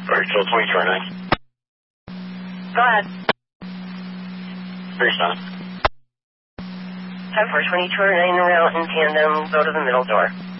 Rachel 2209. Go ahead. Very fast. 10-4, 2209 around in tandem, go to the middle door.